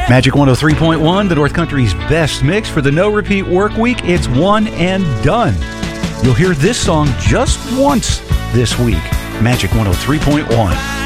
Magic 103.1, the North Country's best mix for the no repeat work week. It's one and done. You'll hear this song just once this week. Magic 103.1.